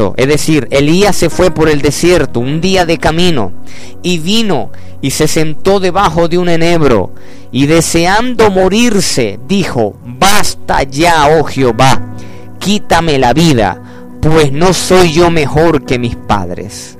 desierto, es decir, Elías se fue por el desierto un día de camino, y vino y se sentó debajo de un enebro, y deseando morirse, dijo: basta ya, oh Jehová, quítame la vida, pues no soy yo mejor que mis padres.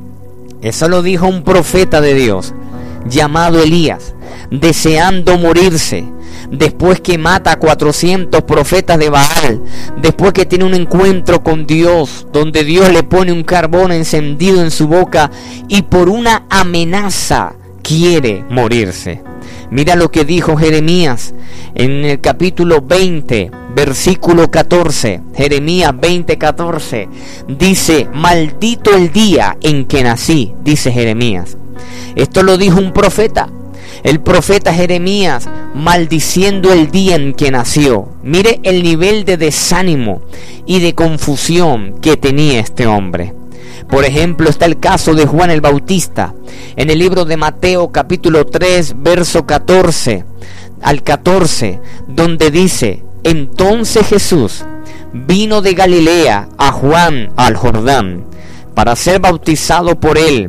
Eso lo dijo un profeta de Dios llamado Elías, deseando morirse, después que mata a 400 profetas de Baal, después que tiene un encuentro con Dios, donde Dios le pone un carbón encendido en su boca, y por una amenaza quiere morirse. Mira lo que dijo Jeremías en el capítulo 20, versículo 14. Jeremías 20:14 dice: maldito el día en que nací, dice Jeremías. Esto lo dijo un profeta, el profeta Jeremías, maldiciendo el día en que nació. Mire el nivel de desánimo y de confusión que tenía este hombre. Por ejemplo, está el caso de Juan el Bautista, en el libro de Mateo capítulo 3, verso 14 al 14, donde dice: entonces Jesús vino de Galilea a Juan al Jordán para ser bautizado por él.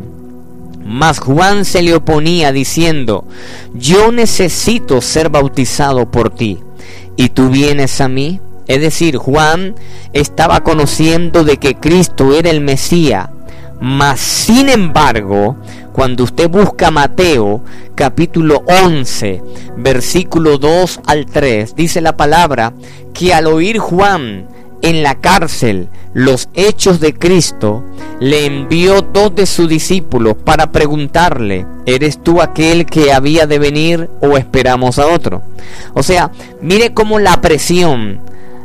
Mas Juan se le oponía diciendo: yo necesito ser bautizado por ti, ¿y tú vienes a mí? Es decir, Juan estaba conociendo de que Cristo era el Mesías, mas sin embargo, cuando usted busca Mateo capítulo 11, versículo 2 al 3, dice la palabra que al oír Juan en la cárcel los hechos de Cristo, le envió 2 de sus discípulos para preguntarle: ¿eres tú aquel que había de venir o esperamos a otro? O sea, mire cómo la presión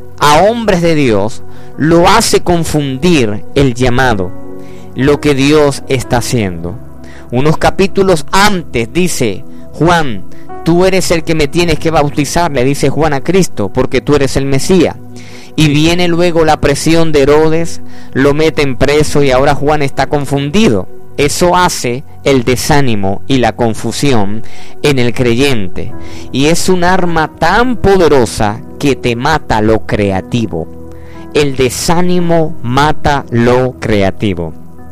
a hombres de Dios lo hace confundir el llamado, lo que Dios está haciendo. Unos capítulos antes dice Juan: tú eres el que me tienes que bautizar, le dice Juan a Cristo, porque tú eres el Mesías. Y viene luego la presión de Herodes, lo meten preso y ahora Juan está confundido. Eso hace el desánimo y la confusión en el creyente. Y es un arma tan poderosa que te mata lo creativo. El desánimo mata lo creativo.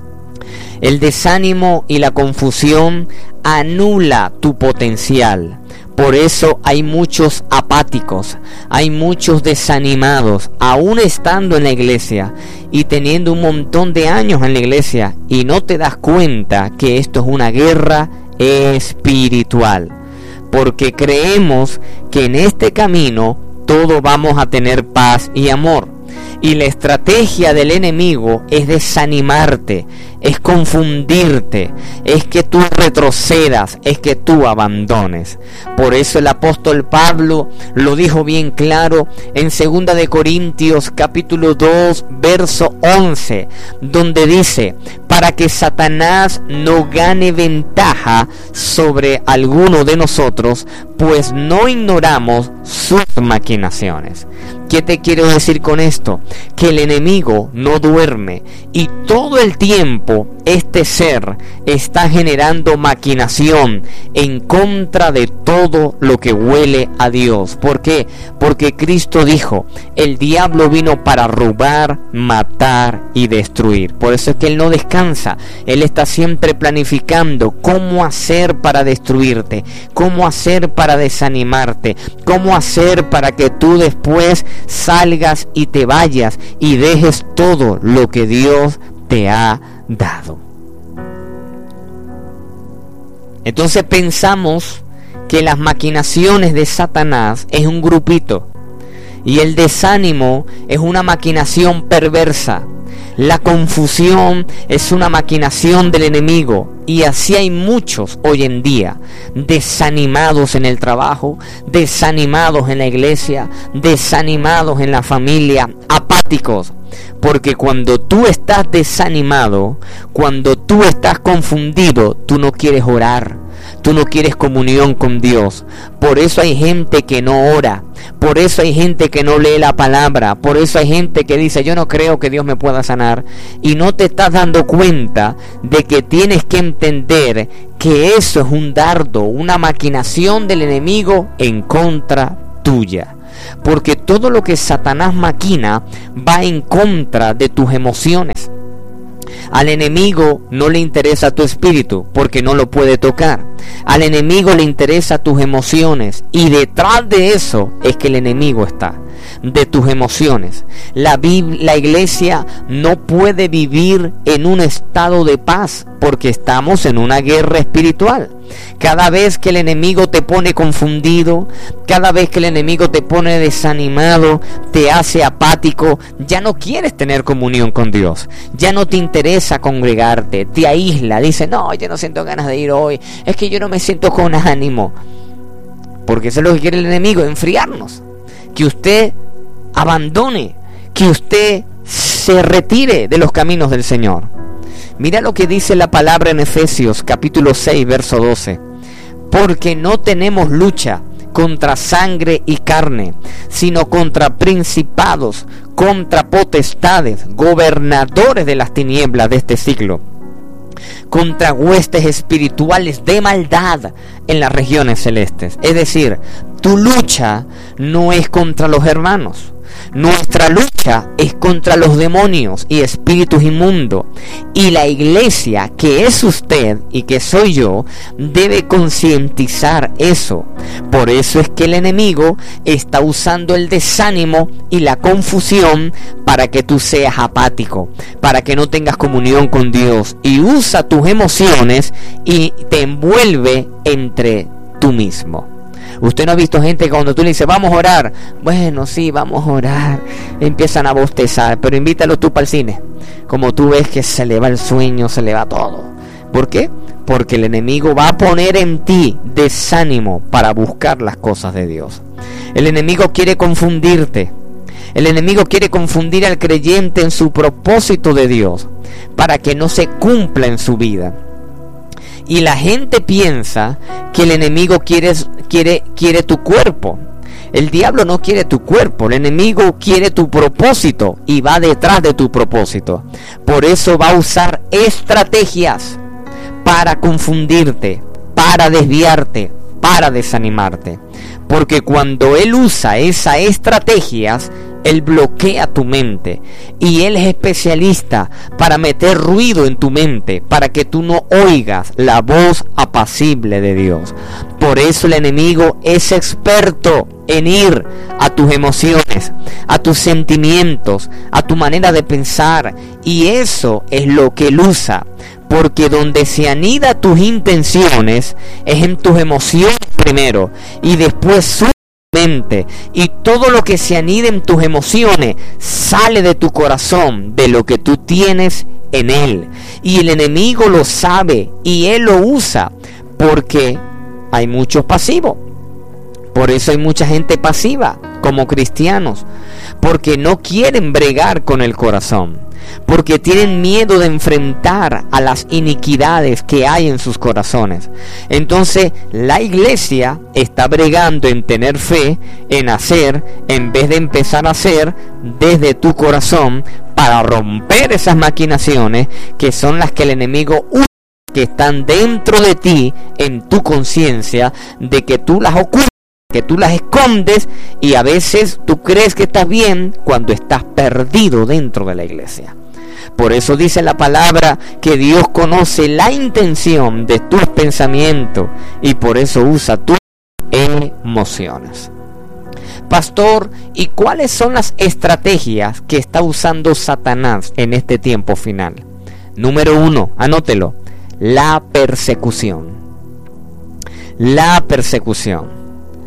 El desánimo y la confusión anula tu potencial. Por eso hay muchos apáticos, hay muchos desanimados, aún estando en la iglesia y teniendo un montón de años en la iglesia, y no te das cuenta que esto es una guerra espiritual, porque creemos que en este camino todos vamos a tener paz y amor, y la estrategia del enemigo es desanimarte, es confundirte, es que tú retrocedas, es que tú abandones. Por eso el apóstol Pablo lo dijo bien claro en 2 de Corintios capítulo 2 verso 11, donde dice: para que Satanás no gane ventaja sobre alguno de nosotros, pues no ignoramos sus maquinaciones. ¿Qué te quiero decir con esto? Que el enemigo no duerme y todo el tiempo este ser está generando maquinación en contra de todo lo que huele a Dios. ¿Por qué? Porque Cristo dijo: el diablo vino para robar, matar y destruir. Por eso es que Él no descansa. Él está siempre planificando cómo hacer para destruirte, cómo hacer para desanimarte, cómo hacer para que tú después salgas y te vayas y dejes todo lo que Dios te ha dado. Entonces pensamos que las maquinaciones de Satanás es un grupito y el desánimo es una maquinación perversa. La confusión es una maquinación del enemigo, y así hay muchos hoy en día desanimados en el trabajo, desanimados en la iglesia, desanimados en la familia, apáticos. Porque cuando tú estás desanimado, cuando tú estás confundido, tú no quieres orar, tú no quieres comunión con Dios. Por eso hay gente que no ora, por eso hay gente que no lee la palabra, por eso hay gente que dice: yo no creo que Dios me pueda sanar. Y no te estás dando cuenta de que tienes que entender que eso es un dardo, una maquinación del enemigo en contra tuya. porque todo lo que Satanás maquina va en contra de tus emociones. Al enemigo no le interesa tu espíritu porque no lo puede tocar. Al enemigo le interesa tus emociones, y detrás de eso es que el enemigo está, de tus emociones. La iglesia no puede vivir en un estado de paz porque estamos en una guerra espiritual. Cada vez que el enemigo te pone confundido, cada vez que el enemigo te pone desanimado, te hace apático, ya no quieres tener comunión con Dios, ya no te interesa congregarte, te aísla, dice, no, yo no siento ganas de ir hoy, es que yo no me siento con ánimo. Porque eso es lo que quiere el enemigo, enfriarnos, que usted abandone, que usted se retire de los caminos del Señor. Mira lo que dice la palabra en Efesios capítulo 6 verso 12. Porque no tenemos lucha contra sangre y carne, sino contra principados, contra potestades, gobernadores de las tinieblas de este siglo, contra huestes espirituales de maldad en las regiones celestes. Es decir, tu lucha no es contra los hermanos. Nuestra lucha es contra los demonios y espíritus inmundos. Y la iglesia, que es usted y que soy yo, debe concientizar eso. Por eso es que el enemigo está usando el desánimo y la confusión para que tú seas apático, para que no tengas comunión con Dios, y usa tus emociones y te envuelve entre tú mismo. Usted no ha visto gente que cuando tú le dices vamos a orar, bueno, sí, vamos a orar, empiezan a bostezar, pero invítalo tú para el cine. Como tú ves que se le va el sueño, se le va todo. ¿Por qué? Porque el enemigo va a poner en ti desánimo para buscar las cosas de Dios. El enemigo quiere confundirte. El enemigo quiere confundir al creyente en su propósito de Dios para que no se cumpla en su vida. Y la gente piensa que el enemigo quiere tu cuerpo. El diablo no quiere tu cuerpo, el enemigo quiere tu propósito y va detrás de tu propósito. Por eso va a usar estrategias para confundirte, para desviarte, para desanimarte. Porque cuando él usa esas estrategias, él bloquea tu mente, y él es especialista para meter ruido en tu mente, para que tú no oigas la voz apacible de Dios. Por eso el enemigo es experto en ir a tus emociones, a tus sentimientos, a tu manera de pensar, y eso es lo que él usa. Porque donde se anida tus intenciones es en tus emociones primero, y después su mente, y todo lo que se anida en tus emociones sale de tu corazón, de lo que tú tienes en él. Y el enemigo lo sabe y él lo usa, porque hay muchos pasivos. Por eso hay mucha gente pasiva como cristianos, porque no quieren bregar con el corazón, porque tienen miedo de enfrentar a las iniquidades que hay en sus corazones. Entonces la iglesia está bregando en tener fe, en hacer, en vez de empezar a hacer desde tu corazón, para romper esas maquinaciones que son las que el enemigo usa, que están dentro de ti, en tu conciencia, de que tú las ocultas, que tú las escondes, y a veces tú crees que estás bien cuando estás perdido dentro de la iglesia. Por eso dice la palabra que Dios conoce la intención de tus pensamientos, y por eso usa tus emociones. Pastor, ¿y cuáles son las estrategias que está usando Satanás en este tiempo final? Número 1, anótelo: la persecución. La persecución.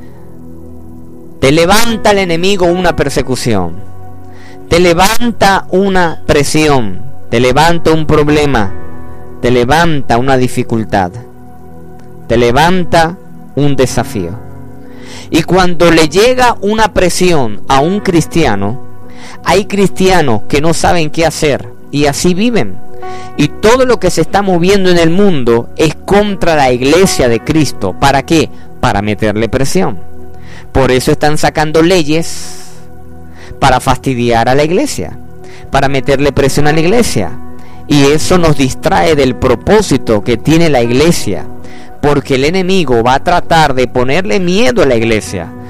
Te levanta el enemigo una persecución, te levanta una presión, te levanta un problema, te levanta una dificultad, te levanta un desafío. Y cuando le llega una presión a un cristiano, hay cristianos que no saben qué hacer y así viven. Y todo lo que se está moviendo en el mundo es contra la iglesia de Cristo. ¿Para qué? Para meterle presión. Por eso están sacando leyes para fastidiar a la iglesia, para meterle presión a la iglesia. Y eso nos distrae del propósito que tiene la iglesia, porque el enemigo va a tratar de ponerle miedo a la iglesia,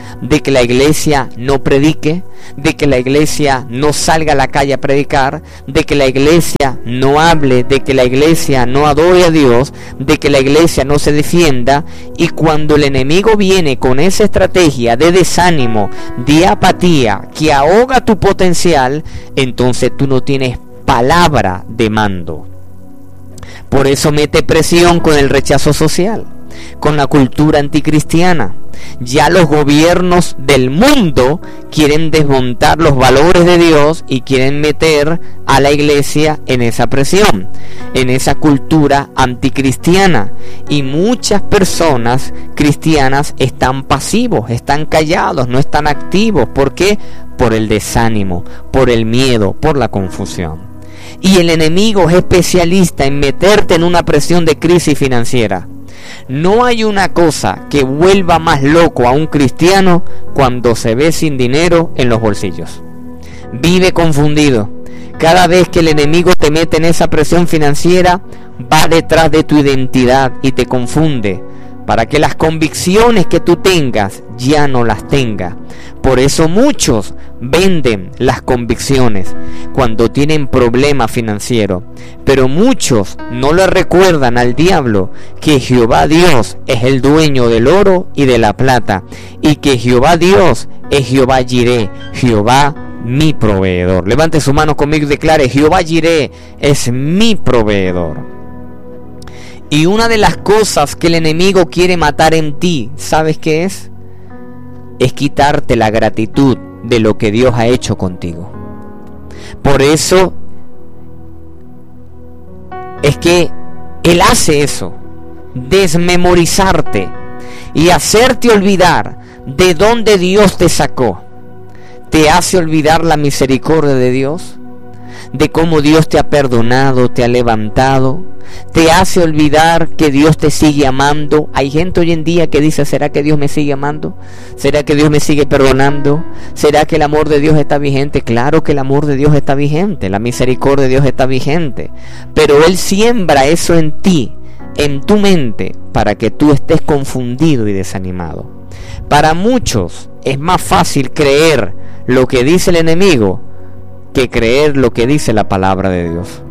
de que la iglesia no predique, de que la iglesia no salga a la calle a predicar, de que la iglesia no hable, de que la iglesia no adore a Dios, de que la iglesia no se defienda. Y cuando el enemigo viene con esa estrategia de desánimo, de apatía, que ahoga tu potencial, entonces tú no tienes palabra de mando. Por eso mete presión con el rechazo social, con la cultura anticristiana. Ya los gobiernos del mundo quieren desmontar los valores de Dios y quieren meter a la iglesia en esa presión, en esa cultura anticristiana. Y muchas personas cristianas están pasivos, están callados, no están activos. ¿Por qué? Por el desánimo, por el miedo, por la confusión. Y el enemigo es especialista en meterte en una presión de crisis financiera. No hay una cosa que vuelva más loco a un cristiano cuando se ve sin dinero en los bolsillos. Vive confundido. Cada vez que el enemigo te mete en esa presión financiera, va detrás de tu identidad y te confunde, para que las convicciones que tú tengas ya no las tenga. Por eso muchos venden las convicciones cuando tienen problemas financieros, pero muchos no le recuerdan al diablo que Jehová Dios es el dueño del oro y de la plata, y que Jehová Dios es Jehová Jireh, Jehová mi proveedor. Levante su mano conmigo y declare: Jehová Jireh es mi proveedor. Y una de las cosas que el enemigo quiere matar en ti, ¿sabes qué es? Es quitarte la gratitud de lo que Dios ha hecho contigo. Por eso es que Él hace eso, desmemorizarte y hacerte olvidar de dónde Dios te sacó. Te hace olvidar la misericordia de Dios, de cómo Dios te ha perdonado, te ha levantado. Te hace olvidar que Dios te sigue amando. Hay gente hoy en día que dice: ¿será que Dios me sigue amando? ¿Será que Dios me sigue perdonando? ¿Será que el amor de Dios está vigente? Claro que el amor de Dios está vigente, la misericordia de Dios está vigente, pero Él siembra eso en ti, en tu mente, para que tú estés confundido y desanimado. Para muchos es más fácil creer lo que dice el enemigo que creer lo que dice la palabra de Dios.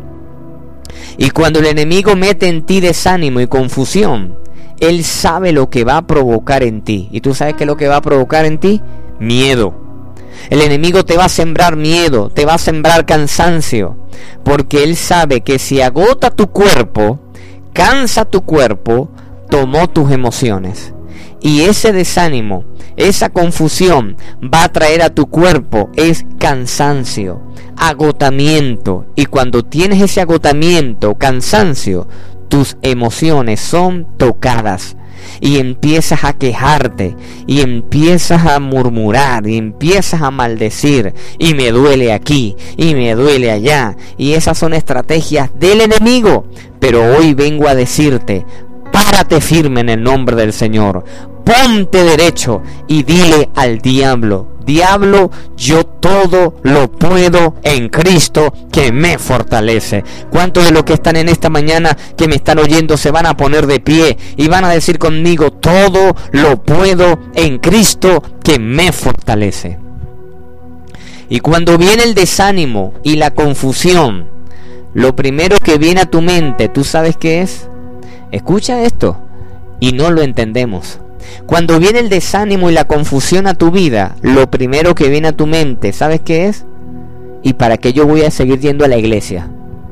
Y cuando el enemigo mete en ti desánimo y confusión, él sabe lo que va a provocar en ti. ¿Y tú sabes qué es lo que va a provocar en ti? Miedo. El enemigo te va a sembrar miedo, te va a sembrar cansancio, porque él sabe que si agota tu cuerpo, cansa tu cuerpo, tomó tus emociones. Y ese desánimo, esa confusión va a traer a tu cuerpo es cansancio, agotamiento. Y cuando tienes ese agotamiento, cansancio, tus emociones son tocadas. Y empiezas a quejarte, y empiezas a murmurar, y empiezas a maldecir, y me duele aquí, y me duele allá. Y esas son estrategias del enemigo. Pero hoy vengo a decirte: párate firme en el nombre del Señor, ponte derecho y dile al diablo: diablo, yo todo lo puedo en Cristo que me fortalece. ¿Cuántos de los que están en esta mañana, que me están oyendo, se van a poner de pie y van a decir conmigo: todo lo puedo en Cristo que me fortalece? Y cuando viene el desánimo y la confusión, lo primero que viene a tu mente, ¿tú sabes qué es? Escucha esto, y no lo entendemos. Cuando viene el desánimo y la confusión a tu vida, lo primero que viene a tu mente, ¿sabes qué es? ¿Y para qué yo voy a seguir yendo a la iglesia?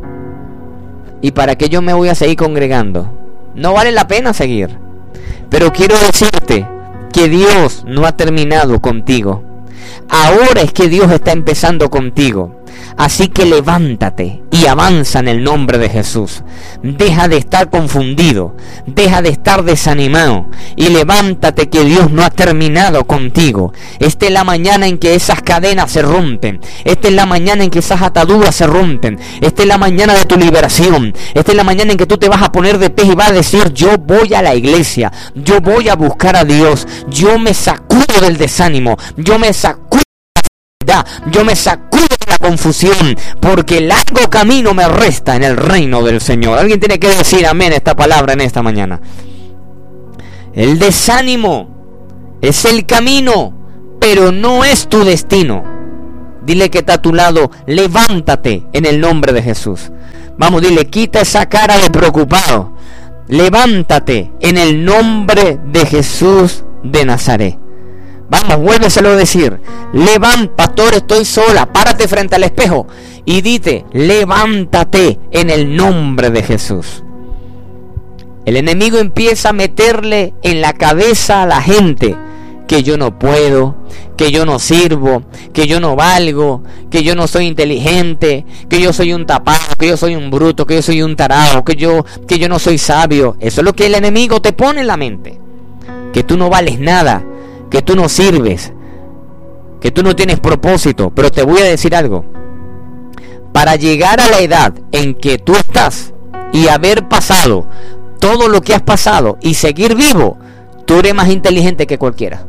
¿Y para qué yo me voy a seguir congregando? No vale la pena seguir. Pero quiero decirte que Dios no ha terminado contigo. Ahora es que Dios está empezando contigo. Así que levántate y avanza en el nombre de Jesús. Deja de estar confundido, deja de estar desanimado y levántate, que Dios no ha terminado contigo. Esta es la mañana en que esas cadenas se rompen. Esta es la mañana en que esas ataduras se rompen. Esta es la mañana de tu liberación. Esta es la mañana en que tú te vas a poner de pie y vas a decir: yo voy a la iglesia, yo voy a buscar a Dios, yo me sacudo del desánimo, yo me sacudo de la ansiedad, yo me sacudo de la confusión, porque largo camino me resta en el reino del Señor. Alguien tiene que decir amén a esta palabra en esta mañana. El desánimo es el camino pero no es tu destino. Dile que está a tu lado, levántate en el nombre de Jesús. Vamos, dile, quita esa cara de preocupado. Levántate en el nombre de Jesús de Nazaret. Vamos, vuélveselo a decir. Levanta, pastor, estoy sola. Párate frente al espejo y dite, levántate en el nombre de Jesús. El enemigo empieza a meterle en la cabeza a la gente que yo no puedo, que yo no sirvo, que yo no valgo, que yo no soy inteligente, que yo soy un tapado, que yo soy un bruto, que yo soy un tarado, que yo no soy sabio. Eso es lo que el enemigo te pone en la mente. Que tú no vales nada, que tú no sirves, que tú no tienes propósito. Pero te voy a decir algo. Para llegar a la edad en que tú estás y haber pasado todo lo que has pasado y seguir vivo, tú eres más inteligente que cualquiera.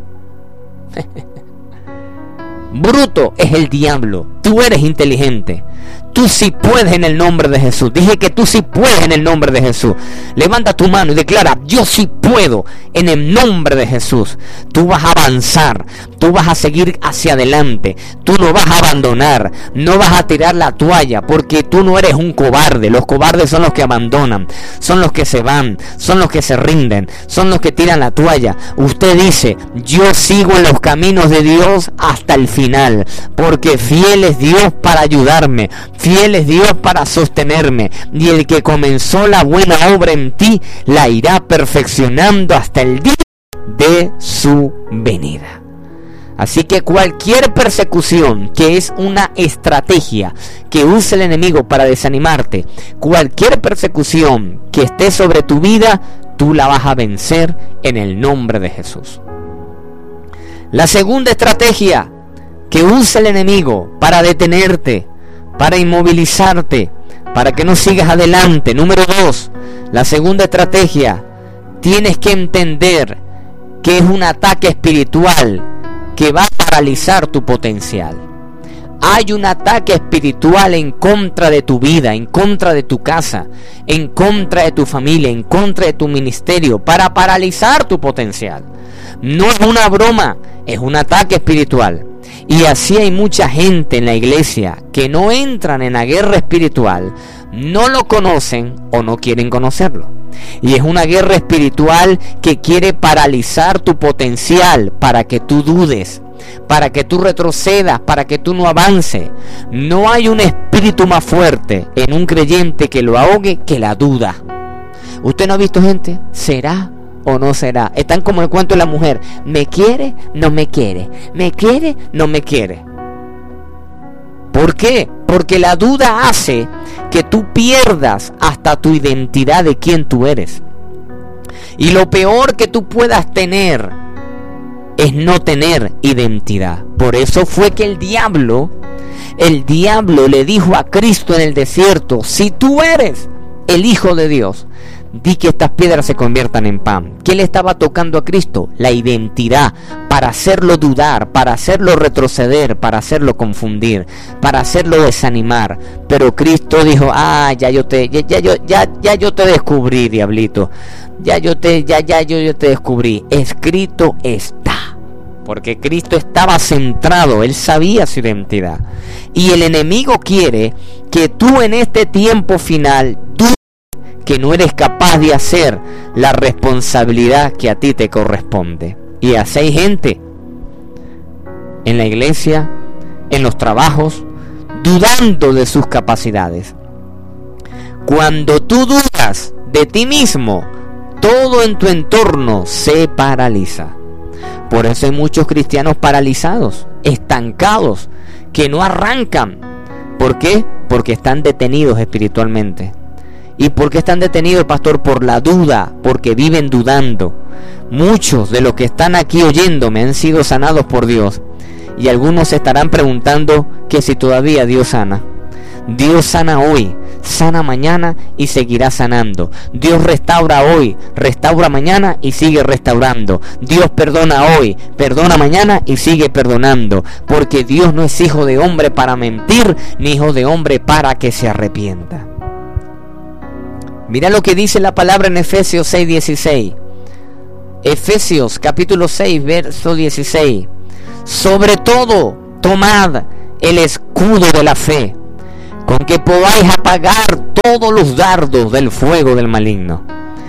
Bruto es el diablo, tú eres inteligente. Tú sí puedes en el nombre de Jesús. Dije que tú sí puedes en el nombre de Jesús. Levanta tu mano y declara, yo sí puedo en el nombre de Jesús. Tú vas a avanzar, tú vas a seguir hacia adelante, tú no vas a abandonar, no vas a tirar la toalla, porque tú no eres un cobarde. Los cobardes son los que abandonan, son los que se van, son los que se rinden, son los que tiran la toalla. Usted dice, yo sigo en los caminos de Dios hasta el final, porque fiel es Dios para ayudarme, fiel es Dios para sostenerme, y el que comenzó la buena obra en ti la irá perfeccionando hasta el día de su venida. Así que cualquier persecución, que es una estrategia que usa el enemigo para desanimarte, cualquier persecución que esté sobre tu vida, tú la vas a vencer en el nombre de Jesús. La segunda estrategia que usa el enemigo para detenerte, para inmovilizarte, para que no sigas adelante. Número 2, la segunda estrategia, tienes que entender que es un ataque espiritual que va a paralizar tu potencial. Hay un ataque espiritual en contra de tu vida, en contra de tu casa, en contra de tu familia, en contra de tu ministerio, para paralizar tu potencial. No es una broma, es un ataque espiritual. Y así hay mucha gente en la iglesia que no entran en la guerra espiritual, no lo conocen o no quieren conocerlo. Y es una guerra espiritual que quiere paralizar tu potencial para que tú dudes, para que tú retrocedas, para que tú no avances. No hay un espíritu más fuerte en un creyente que lo ahogue que la duda. ¿Usted no ha visto gente? ¿Será o no será? Están como el cuento de la mujer. ¿Me quiere? ¿No me quiere? ¿Me quiere? ¿No me quiere? ¿Por qué? Porque la duda hace que tú pierdas hasta tu identidad de quién tú eres. Y lo peor que tú puedas tener es no tener identidad. Por eso fue que el diablo le dijo a Cristo en el desierto, si tú eres el Hijo de Dios, di que estas piedras se conviertan en pan. ¿Qué le estaba tocando a Cristo? La identidad, para hacerlo dudar, para hacerlo retroceder, para hacerlo confundir, para hacerlo desanimar. Pero Cristo dijo, ya yo te descubrí, diablito. Yo te descubrí. Escrito está. Porque Cristo estaba centrado, él sabía su identidad. Y el enemigo quiere que tú en este tiempo final que no eres capaz de hacer la responsabilidad que a ti te corresponde. Y así hay gente en la iglesia, en los trabajos, dudando de sus capacidades. Cuando tú dudas de ti mismo, todo en tu entorno se paraliza. Por eso hay muchos cristianos paralizados, estancados, que no arrancan. ¿Por qué? Porque están detenidos espiritualmente. ¿Y por qué están detenidos, pastor? Por la duda, porque viven dudando. Muchos de los que están aquí oyéndome han sido sanados por Dios. Y algunos se estarán preguntando que si todavía Dios sana. Dios sana hoy, sana mañana y seguirá sanando. Dios restaura hoy, restaura mañana y sigue restaurando. Dios perdona hoy, perdona mañana y sigue perdonando. Porque Dios no es hijo de hombre para mentir, ni hijo de hombre para que se arrepienta. Mira lo que dice la palabra en Efesios 6:16. Efesios capítulo 6, verso 16. Sobre todo, tomad el escudo de la fe, con que podáis apagar todos los dardos del fuego del maligno.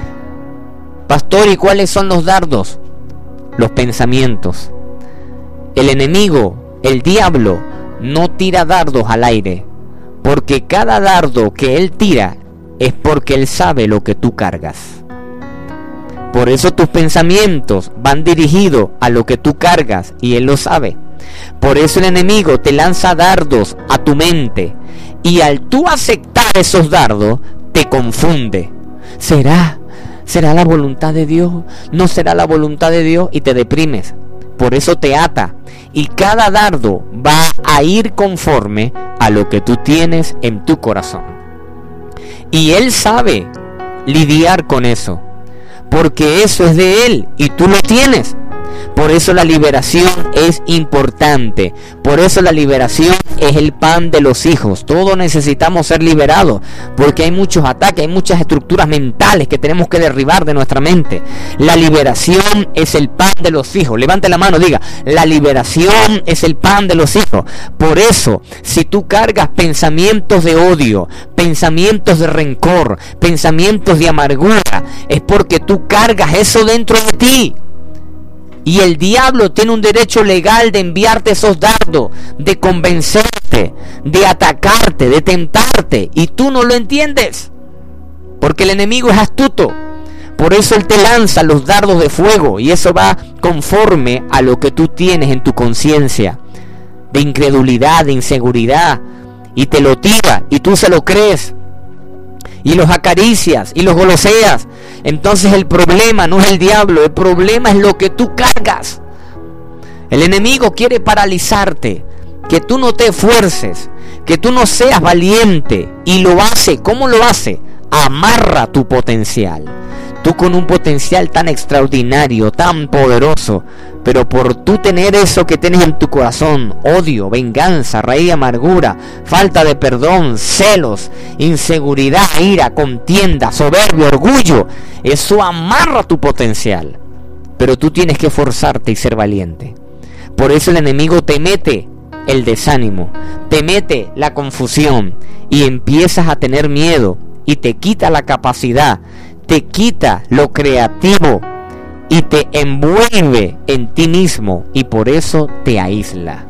Pastor, ¿y cuáles son los dardos? Los pensamientos. El enemigo, el diablo, no tira dardos al aire, porque cada dardo que él tira es porque él sabe lo que tú cargas. Por eso tus pensamientos van dirigidos a lo que tú cargas y él lo sabe. Por eso el enemigo te lanza dardos a tu mente y al tú aceptar esos dardos te confunde. ¿Será la voluntad de Dios? ¿No será la voluntad de Dios? Y te deprimes. Por eso te ata. Y cada dardo va a ir conforme a lo que tú tienes en tu corazón. Y él sabe lidiar con eso, porque eso es de él y tú lo tienes. Por eso la liberación es importante. Por eso la liberación es el pan de los hijos. Todos necesitamos ser liberados, porque hay muchos ataques, hay muchas estructuras mentales que tenemos que derribar de nuestra mente. La liberación es el pan de los hijos. Levante la mano, diga: la liberación es el pan de los hijos. Por eso, si tú cargas pensamientos de odio, pensamientos de rencor, pensamientos de amargura, es porque tú cargas eso dentro de ti. Y el diablo tiene un derecho legal de enviarte esos dardos, de convencerte, de atacarte, de tentarte, y tú no lo entiendes, porque el enemigo es astuto. Por eso él te lanza los dardos de fuego, y eso va conforme a lo que tú tienes en tu conciencia, de incredulidad, de inseguridad, y te lo tira, y tú se lo crees, y los acaricias, y los goloseas. Entonces el problema no es el diablo, el problema es lo que tú cargas. El enemigo quiere paralizarte, que tú no te esfuerces, que tú no seas valiente, y lo hace. ¿Cómo lo hace? Amarra tu potencial. Tú con un potencial tan extraordinario, tan poderoso, pero por tú tener eso que tienes en tu corazón, odio, venganza, raíz de amargura, falta de perdón, celos, inseguridad, ira, contienda, soberbia, orgullo, eso amarra tu potencial. Pero tú tienes que esforzarte y ser valiente. Por eso el enemigo te mete el desánimo, te mete la confusión, y empiezas a tener miedo, y te quita la capacidad, te quita lo creativo y te envuelve en ti mismo, y por eso te aísla.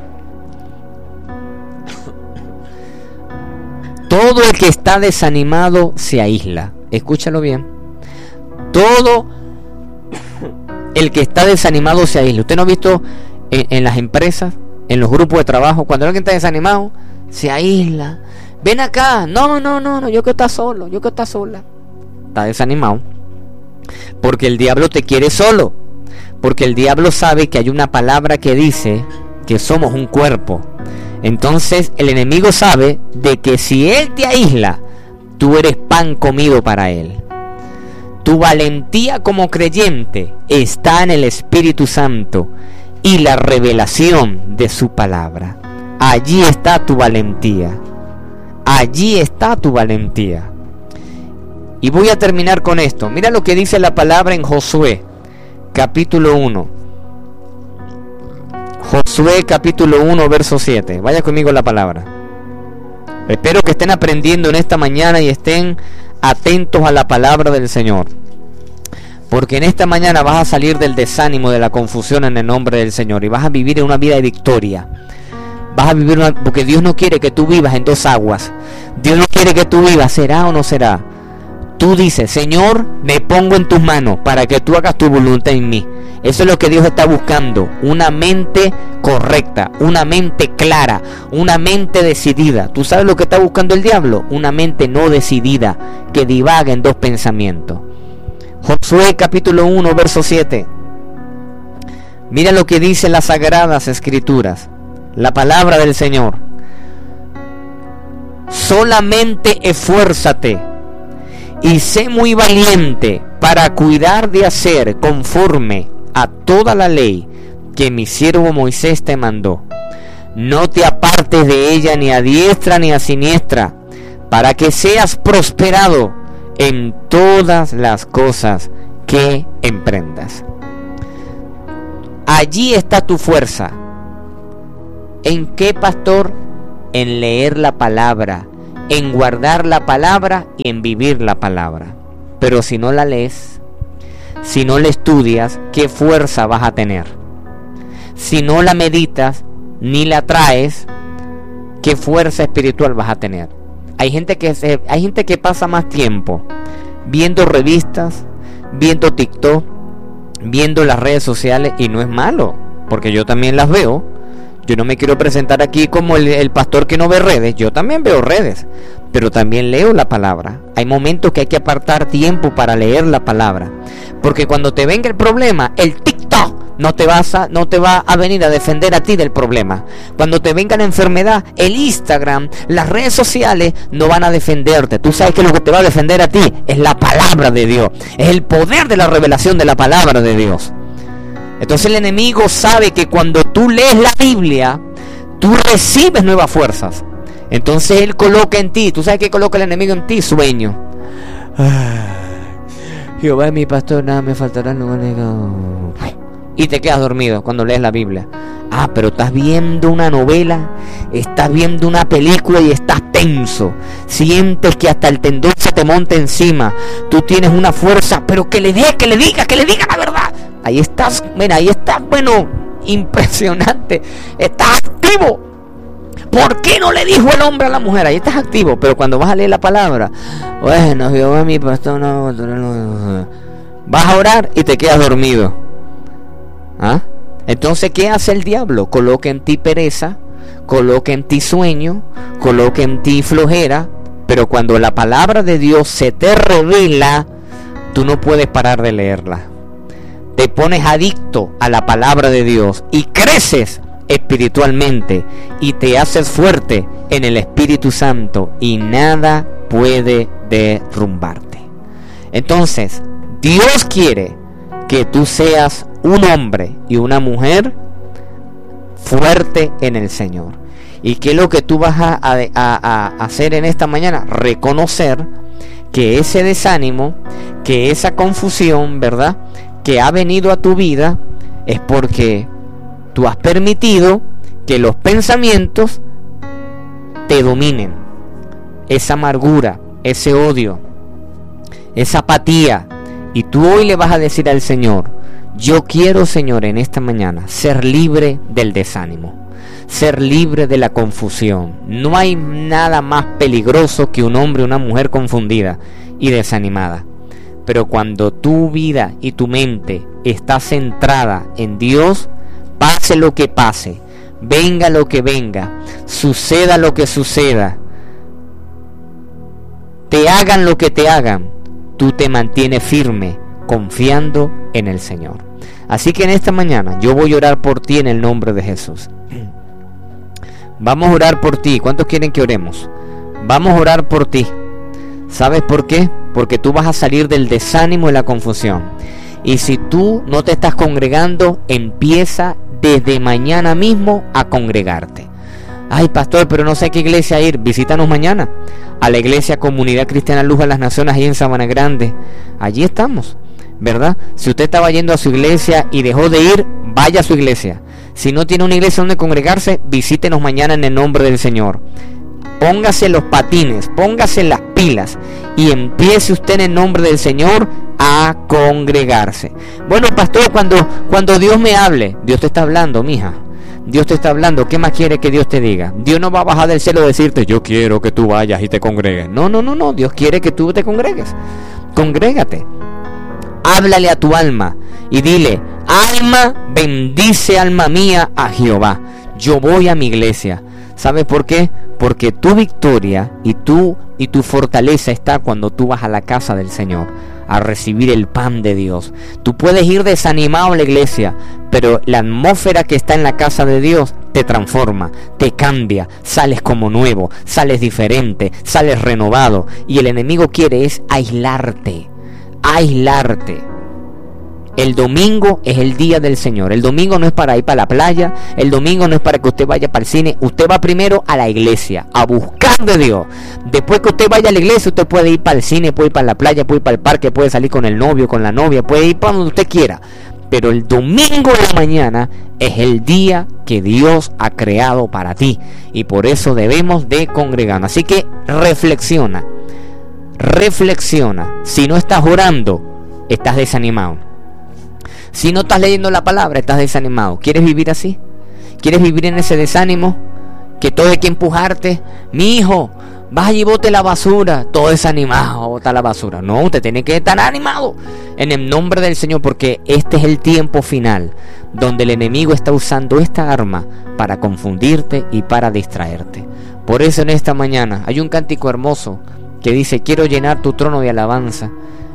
Todo el que está desanimado se aísla. Escúchalo bien. Todo el que está desanimado se aísla. ¿Usted no ha visto en las empresas, en los grupos de trabajo, cuando alguien está desanimado, se aísla? Ven acá. No, yo que está solo, yo que está sola. Está desanimado, porque el diablo te quiere solo, porque el diablo sabe que hay una palabra que dice que somos un cuerpo. Entonces el enemigo sabe de que si él te aísla, tú eres pan comido para él. Tu valentía como creyente está en el Espíritu Santo y la revelación de su palabra. Allí está tu valentía. Allí está tu valentía. Y voy a terminar con esto. Mira lo que dice la palabra en Josué, capítulo 1. Josué, capítulo 1, verso 7. Vaya conmigo la palabra. Espero que estén aprendiendo en esta mañana y estén atentos a la palabra del Señor. Porque en esta mañana vas a salir del desánimo, de la confusión, en el nombre del Señor. Y vas a vivir en una vida de victoria. Vas a vivir porque Dios no quiere que tú vivas en dos aguas. Dios no quiere que tú vivas, ¿será o no será? Tú dices: Señor, me pongo en tus manos para que tú hagas tu voluntad en mí. Eso es lo que Dios está buscando. Una mente correcta, una mente clara, una mente decidida. ¿Tú sabes lo que está buscando el diablo? Una mente no decidida, que divaga en dos pensamientos. Josué capítulo 1, verso 7. Mira lo que dicen las Sagradas Escrituras, la palabra del Señor. Solamente esfuérzate y sé muy valiente para cuidar de hacer conforme a toda la ley que mi siervo Moisés te mandó. No te apartes de ella ni a diestra ni a siniestra, para que seas prosperado en todas las cosas que emprendas. Allí está tu fuerza, ¿En qué, pastor? En leer la palabra, en guardar la palabra y en vivir la palabra. Pero si no la lees, si no la estudias, ¿qué fuerza vas a tener? Si no la meditas ni la traes, ¿qué fuerza espiritual vas a tener? Hay gente que pasa más tiempo viendo revistas, viendo TikTok, viendo las redes sociales, y no es malo, porque yo también las veo. Yo no me quiero presentar aquí como el pastor que no ve redes. Yo también veo redes, pero también leo la palabra. Hay momentos que hay que apartar tiempo para leer la palabra, porque cuando te venga el problema, el TikTok no te va a venir a defender a ti del problema. Cuando te venga la enfermedad, el Instagram, las redes sociales no van a defenderte. Tú sabes que lo que te va a defender a ti es la palabra de Dios, es el poder de la revelación de la palabra de Dios. Entonces el enemigo sabe que cuando tú lees la Biblia, tú recibes nuevas fuerzas. Entonces él coloca en ti, ¿tú sabes qué coloca el enemigo en ti? Sueño. Jehová es mi pastor, nada me faltará. Y te quedas dormido cuando lees la Biblia. Pero estás viendo una novela, estás viendo una película y estás tenso. Sientes que hasta el tendón se te monta encima. Tú tienes una fuerza, pero que le diga la verdad. Ahí estás, bueno, impresionante. Estás activo. ¿Por qué no le dijo el hombre a la mujer? Ahí estás activo, pero cuando vas a leer la palabra, bueno, Jehová mi pastor, no, vas a orar y te quedas dormido. Entonces, ¿qué hace el diablo? Coloca en ti pereza, coloca en ti sueño, coloca en ti flojera, pero cuando la palabra de Dios se te revela, tú no puedes parar de leerla. Te pones adicto a la palabra de Dios y creces espiritualmente y te haces fuerte en el Espíritu Santo y nada puede derrumbarte. Entonces, Dios quiere que tú seas un hombre y una mujer fuerte en el Señor. ¿Y qué es lo que tú vas a hacer en esta mañana? Reconocer que ese desánimo, que esa confusión, ¿verdad?, que ha venido a tu vida es porque tú has permitido que los pensamientos te dominen. Esa amargura, ese odio, esa apatía. Y tú hoy le vas a decir al Señor: yo quiero, Señor, en esta mañana ser libre del desánimo, ser libre de la confusión. No hay nada más peligroso que un hombre o una mujer confundida y desanimada. Pero cuando tu vida y tu mente está centrada en Dios, pase lo que pase, venga lo que venga, suceda lo que suceda, te hagan lo que te hagan, tú te mantienes firme, confiando en el Señor. Así que en esta mañana yo voy a orar por ti en el nombre de Jesús. Vamos a orar por ti. ¿Cuántos quieren que oremos? Vamos a orar por ti. ¿Sabes por qué? Porque tú vas a salir del desánimo y la confusión. Y si tú no te estás congregando, empieza desde mañana mismo a congregarte. Ay, pastor, pero no sé a qué iglesia ir. Visítanos mañana a la iglesia Comunidad Cristiana Luz de las Naciones, ahí en Sabana Grande. Allí estamos, ¿verdad? Si usted estaba yendo a su iglesia y dejó de ir, vaya a su iglesia. Si no tiene una iglesia donde congregarse, visítenos mañana en el nombre del Señor. Póngase los patines, póngase las pilas y empiece usted en el nombre del Señor a congregarse. Bueno, pastor, cuando Dios me hable, Dios te está hablando, mija. Dios te está hablando. ¿Qué más quiere que Dios te diga? Dios no va a bajar del cielo a decirte: yo quiero que tú vayas y te congregues. No. Dios quiere que tú te congregues. Congrégate. Háblale a tu alma y dile: alma, bendice alma mía a Jehová. Yo voy a mi iglesia. ¿Sabes por qué? Porque tu victoria y tu fortaleza está cuando tú vas a la casa del Señor a recibir el pan de Dios. Tú puedes ir desanimado a la iglesia, pero la atmósfera que está en la casa de Dios te transforma, te cambia, sales como nuevo, sales diferente, sales renovado. Y el enemigo quiere es aislarte. El domingo es el día del Señor. El domingo no es para ir para la playa. El domingo no es para que usted vaya para el cine. Usted va primero a la iglesia, a buscar de Dios. Después que usted vaya a la iglesia, usted puede ir para el cine, puede ir para la playa, puede ir para el parque, puede salir con el novio, con la novia, puede ir para donde usted quiera. pero el domingo de la mañana es el día que Dios ha creado para ti, y por eso debemos de congregarnos. Así que reflexiona. Si no estás orando, estás desanimado. Si no estás leyendo la palabra, estás desanimado. ¿Quieres vivir así? ¿Quieres vivir en ese desánimo? Que todo hay que empujarte. Mi hijo, vaya y bote la basura. Todo desanimado, bota la basura. No, usted tiene que estar animado en el nombre del Señor, porque este es el tiempo final donde el enemigo está usando esta arma para confundirte y para distraerte. Por eso en esta mañana hay un cántico hermoso que dice: quiero llenar tu trono de alabanza.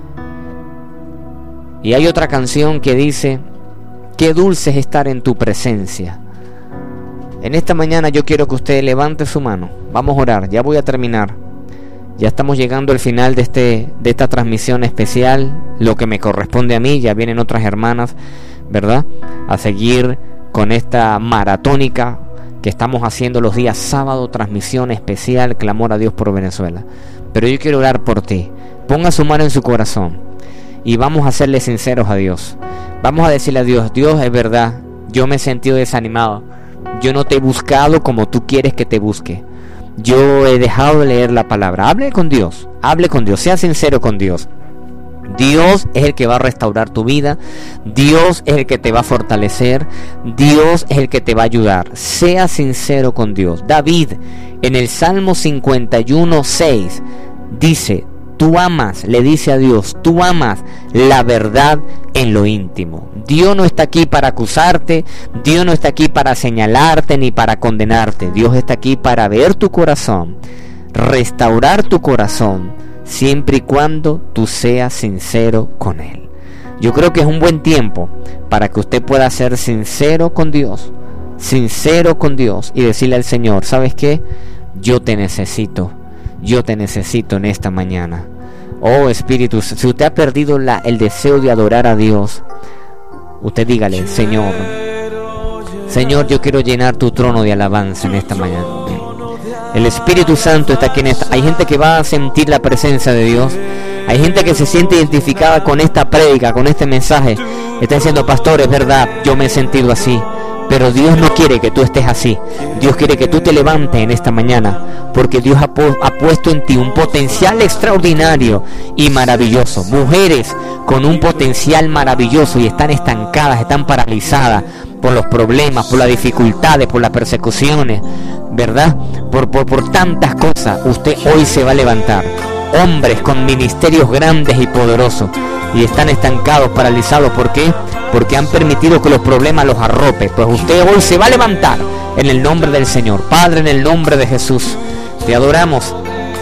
Y hay otra canción que dice: qué dulce es estar en tu presencia. En esta mañana yo quiero que usted levante su mano. Vamos a orar, ya voy a terminar. Ya estamos llegando al final de esta transmisión especial. Lo que me corresponde a mí, ya vienen otras hermanas, ¿verdad?, a seguir con esta maratónica que estamos haciendo los días sábado, transmisión especial, clamor a Dios por Venezuela. Pero yo quiero orar por ti. Ponga su mano en su corazón y vamos a serle sinceros a Dios. Vamos a decirle a Dios: Dios, es verdad, yo me he sentido desanimado. Yo no te he buscado como tú quieres que te busque. Yo he dejado de leer la palabra. Hable con Dios, sea sincero con Dios. Dios es el que va a restaurar tu vida. Dios es el que te va a fortalecer. Dios es el que te va a ayudar. Sea sincero con Dios. David, en el Salmo 51:6, dice: tú amas, le dice a Dios, tú amas la verdad en lo íntimo. Dios no está aquí para acusarte, Dios no está aquí para señalarte ni para condenarte. Dios está aquí para ver tu corazón, restaurar tu corazón, siempre y cuando tú seas sincero con Él. Yo creo que es un buen tiempo para que usted pueda ser sincero con Dios y decirle al Señor: ¿sabes qué? Yo te necesito en esta mañana. Oh Espíritu, si usted ha perdido el deseo de adorar a Dios, usted dígale: Señor, yo quiero llenar tu trono de alabanza en esta mañana. El Espíritu Santo está aquí en esta. Hay gente que va a sentir la presencia de Dios. Hay gente que se siente identificada con esta prédica, con este mensaje. Está diciendo: pastor, es verdad, yo me he sentido así. Pero Dios no quiere que tú estés así. Dios quiere que tú te levantes en esta mañana, porque Dios ha puesto en ti un potencial extraordinario y maravilloso. Mujeres con un potencial maravilloso y están estancadas, están paralizadas por los problemas, por las dificultades, por las persecuciones, ¿verdad? Por tantas cosas. Usted hoy se va a levantar. Hombres con ministerios grandes y poderosos y están estancados, paralizados. ¿Por qué? Porque han permitido que los problemas los arropen. Pues usted hoy se va a levantar en el nombre del Señor. Padre, en el nombre de Jesús, te adoramos,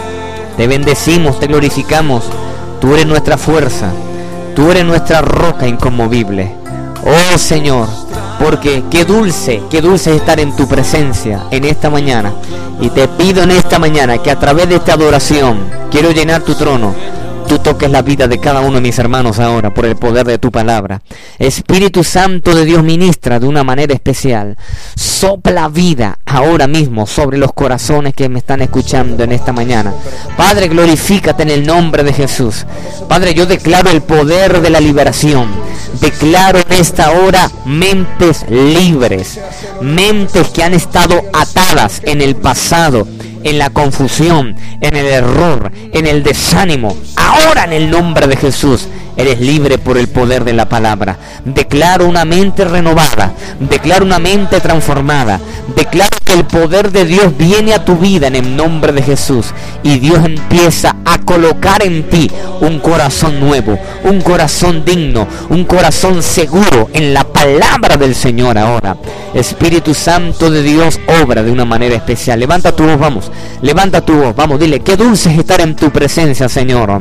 te bendecimos, te glorificamos. Tú eres nuestra fuerza, tú eres nuestra roca inconmovible. Oh Señor, porque qué dulce es estar en tu presencia en esta mañana. Y te pido en esta mañana que a través de esta adoración, quiero llenar tu trono, tú toques la vida de cada uno de mis hermanos ahora por el poder de tu palabra. Espíritu Santo de Dios, ministra de una manera especial. Sopla vida ahora mismo sobre los corazones que me están escuchando en esta mañana. Padre, glorifícate en el nombre de Jesús. Padre, yo declaro el poder de la liberación. Declaro en esta hora mentes libres, mentes que han estado atadas en el pasado, en la confusión, en el error, en el desánimo. Ahora en el nombre de Jesús eres libre por el poder de la palabra. Declaro una mente renovada, declaro una mente transformada, declaro que el poder de Dios viene a tu vida en el nombre de Jesús, y Dios empieza a colocar en ti un corazón nuevo, un corazón digno, un corazón seguro en la palabra del Señor ahora. Espíritu Santo de Dios, obra de una manera especial. Levanta tu voz, vamos, levanta tu voz, vamos, dile: qué dulce es estar en tu presencia, Señor.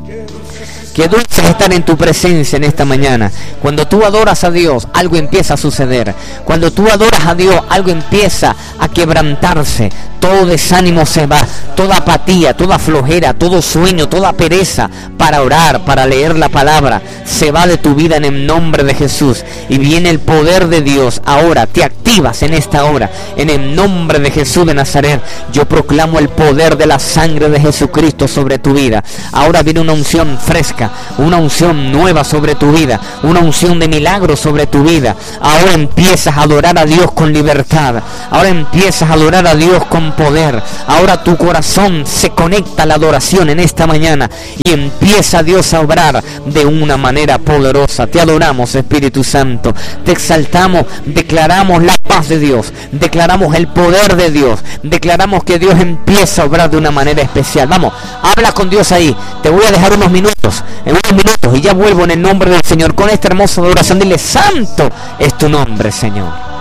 Qué dulce es estar en tu presencia en esta mañana. Cuando tú adoras a Dios, algo empieza a suceder. Cuando tú adoras a Dios, algo empieza a quebrantarse. Todo desánimo se va, toda apatía, toda flojera, todo sueño, toda pereza para orar, para leer la palabra, se va de tu vida en el nombre de Jesús. Y viene el poder de Dios. Ahora te activas en esta hora, en el nombre de Jesús de Nazaret. Yo proclamo el poder de la sangre de Jesucristo sobre tu vida. Ahora viene una unción fresca, fresca, una unción nueva sobre tu vida, una unción de milagro sobre tu vida. Ahora empiezas a adorar a Dios con libertad, ahora empiezas a adorar a Dios con poder. Ahora tu corazón se conecta a la adoración en esta mañana y empieza Dios a obrar de una manera poderosa. Te adoramos, Espíritu Santo, te exaltamos, declaramos la paz de Dios, declaramos el poder de Dios, declaramos que Dios empieza a obrar de una manera especial. Vamos, habla con Dios ahí. Te voy a dejar unos minutos, y ya vuelvo en el nombre del Señor con esta hermosa adoración. Dile: santo es tu nombre, Señor.